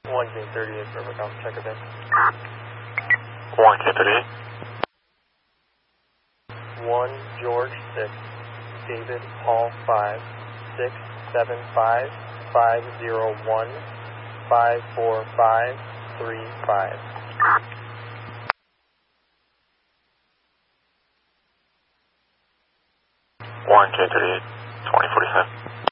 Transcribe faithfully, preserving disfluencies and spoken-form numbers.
one K thirty-eight, perfect, I'll check it in. one K thirty-eight. one George six, David Paul five, six seven five, five zero one, five four five, three five. one K thirty-eight, twenty forty-seven.